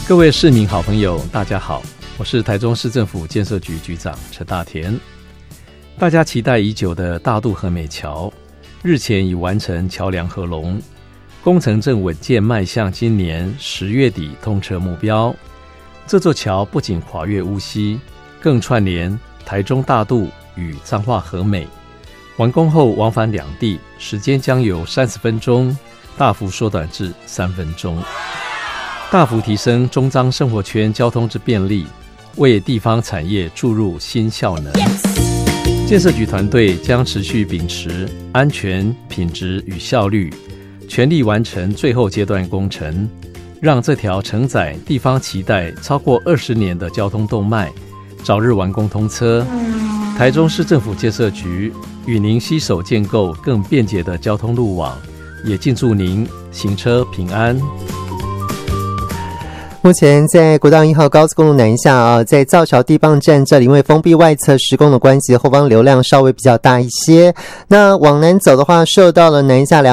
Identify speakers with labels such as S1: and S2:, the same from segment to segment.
S1: 各位市民好朋友大家好，我是台中市政府建设局局长陈大田。大家期待已久的大肚和美桥日前已完成桥梁合龙，工程正稳健迈向今年10月底通车目标。这座桥不仅跨越乌溪，更串联台中大肚与彰化和美，完工后往返两地时间将由30分钟大幅缩短至3分钟，大幅提升中彰生活圈交通之便利，为地方产业注入新效能。建设局团队将持续秉持安全、品质与效率，全力完成最后阶段工程，让这条承载地方期待超过20年的交通动脉早日完工通车。台中市政府建设局与您携手建构更便捷的交通路网，也敬祝您行车平安。
S2: 目前在国道1号高速公路南下在造桥地磅站这里，因为封闭外侧施工的关系，后方流量稍微比较大一些。那往南走的话，受到了南下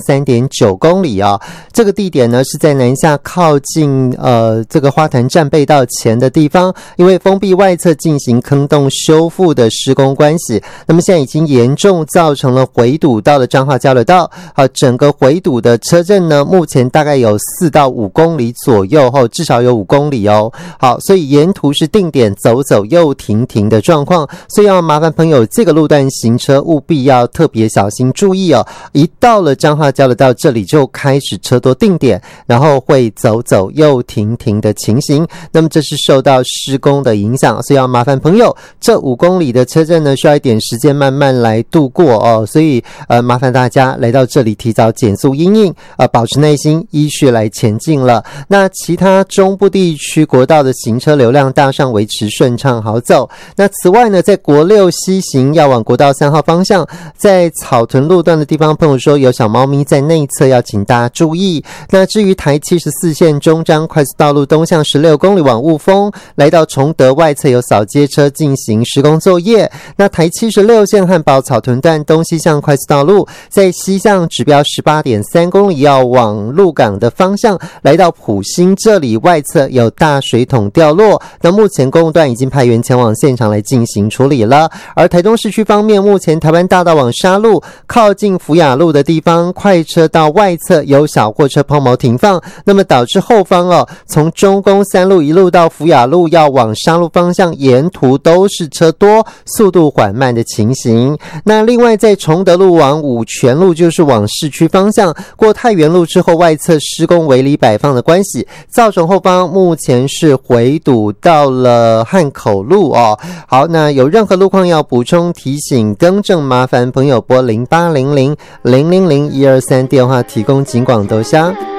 S2: 203.9 公里这个地点呢是在南下靠近这个花坛站背道前的地方，因为封闭外侧进行坑洞修复的施工关系，那么现在已经严重造成了回堵到了彰化交流道。整个回堵的车阵呢，目前大概有4到5公里左右至少有5公里好，所以沿途是定点走走又停停的状况，所以要麻烦朋友这个路段行车务必要特别小心注意一到了彰化交流道这里就开始车多定点，然后会走走又停停的情形，那么这是受到施工的影响，所以要麻烦朋友这5公里的车阵呢需要一点时间慢慢来度过所以麻烦大家来到这里提早减速因应保持耐心依序来前进了。那其他中部地区国道的行车流量大上维持顺畅好走。那此外呢，在国6西行要往国道3号方向，在草屯路段的地方，朋友说有小猫咪在内侧，要请大家注意。那至于台74线中彰快速道路东向16公里往雾峰，来到崇德外侧有扫街车进行施工作业。那台76线汉宝草屯段东西向快速道路，在西向指标 18.3 公里要往鹿港的方向，来到埔心这里外侧有大水桶掉落，那目前公路段已经派员前往现场来进行处理了。而台中市区方面，目前台湾大道往沙路靠近福雅路的地方，快车道外侧有小货车抛锚停放，那么导致后方从中宫3路一路到福雅路要往沙路方向，沿途都是车多速度缓慢的情形。那另外在崇德路往五权路，就是往市区方向，过太原路之后外侧施工围篱摆放的关系，造成后方目前是回堵到了汉口路好，那有任何路况要补充提醒更正，麻烦朋友拨0800 000 123电话提供警广都乡。